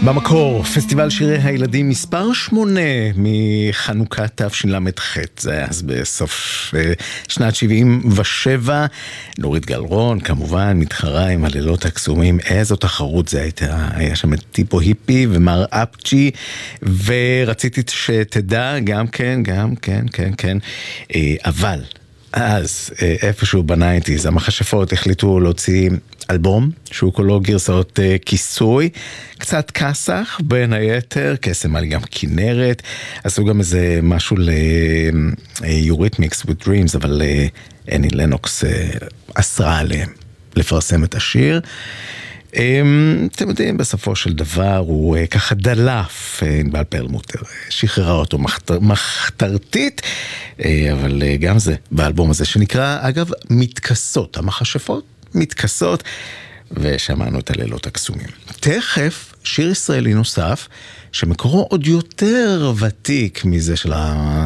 במקור, פסטיבל שירי הילדים מספר 8 מחנוכת תשל"ח, זה היה אז בסוף שנת 77. נורית גלרון כמובן מתחרה עם הלילות הקסומים. איזו תחרות זה הייתה, היה שם טיפו היפי ומר אפצ'י, ורציתי שתדע גם כן, אבל אז איפשהו בנייטיז המכשפות החליטו להוציא אלבום שהוא כולו גרסאות כיסוי, קצת כסח בין היתר, קסם על גם כנרת, עשו גם איזה משהו ל-Eurythmics with Dreams, אבל אני לנוקס אסרה עליהם לפרסם את השיר. אתם יודעים, בסופו של דבר הוא ככה דלף, בעל פרלמוטר שחררה אותו מחתרתית, אבל גם זה באלבום הזה שנקרא אגב מתכסות, המכשפות מתכסות, ושמענו את הלילות הקסומים. תכף שיר ישראלי נוסף שמקורו עוד יותר ותיק מזה של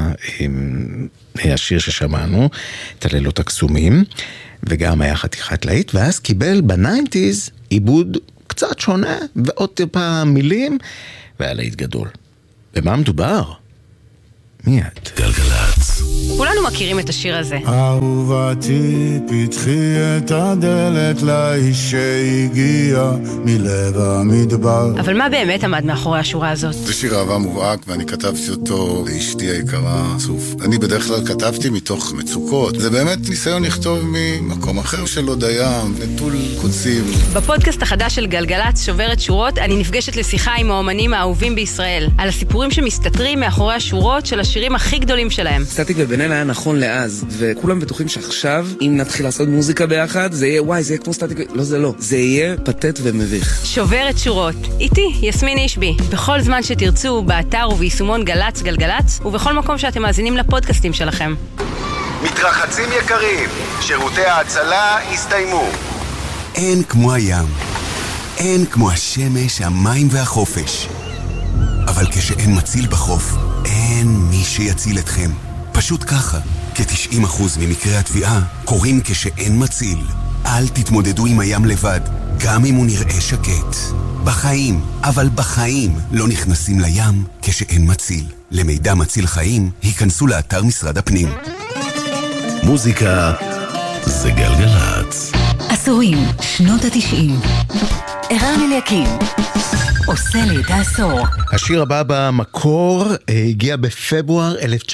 השיר ששמענו, את הלילות הקסומים, וגם היה חתיכת להיט, ואז קיבל בניינטיז עיבוד קצת שונה, ועוד טיפה מילים, והיה להיט גדול. במה מדובר? מיד. גלגלצ. כולנו מכירים את השיר הזה. אהובתי, פתחי את הדלת לאיש שהגיע מלב המדבר. אבל מה באמת עמד מאחורי השורה הזאת? זה שיר אהבה מובהק, ואני כתבתי אותו לאשתי היקרה, סוף. אני בדרך כלל כתבתי מתוך מצוקות. זה באמת ניסיון לכתוב ממקום אחר של הודיה, נטול קוצים. בפודקאסט החדש של גלגלצ, שוברת שורות, אני נפגשת לשיחה עם האומנים האהובים בישראל, על הסיפורים שמסתתרים מאחורי השורות של השירים הכי גדולים שלהם. סטטיק ובן-אל היה נכון לאז, וכולם בטוחים שעכשיו, אם נתחיל לעשות מוזיקה ביחד, זה יהיה, וואי, זה יהיה כמו סטטיק, לא, זה לא. זה יהיה פתט ומביך. שוברת שורות. איתי, יסמין אישבי. בכל זמן שתרצו, באתר וביישומון גלץ גלגלץ, ובכל מקום שאתם מאזינים לפודקאסטים שלכם. מתרחצים יקרים, שירותי ההצלה הסתיימו. אין כמו הים, אין כמו השמש, המים והחופש. אבל כשאין מציל בחוף, אין מי שיציל אתכם. פשוט ככה, כ-90% ממקרי התביעה קורים כשאין מציל. אל תתמודדו עם הים לבד, גם אם הוא נראה שקט. בחיים, אבל בחיים, לא נכנסים לים כשאין מציל. למידע מציל חיים, היכנסו לאתר משרד הפנים. מוזיקה זה גלגלצ. עשורים, שנות ה-90. ערן אליקים עושה לי את העשור. השיר הבא במקור הגיע בפברואר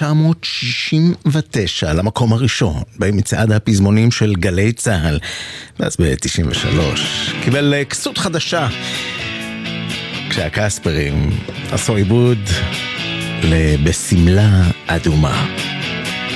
1969 למקום הראשון במצעד הפזמונים של גלי צהל, ואז ב-93 קיבל כסות חדשה כשהקספרים עשו עיבוד בסמלה אדומה.